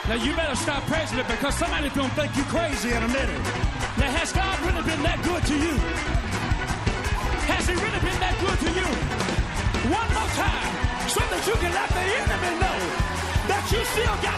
Now you better stop praising it because somebody's gonna think you crazy in a minute. Now has God really been that good to you? Has he really been that good to you? One more time, so that you can let the enemy know that you still got